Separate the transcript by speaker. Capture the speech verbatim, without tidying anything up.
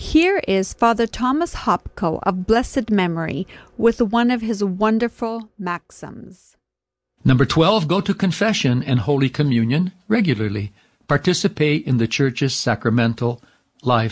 Speaker 1: Here is Father Thomas Hopko of blessed memory with one of his wonderful maxims.
Speaker 2: Number twelve, go to confession and Holy Communion regularly. Participate in the Church's sacramental life.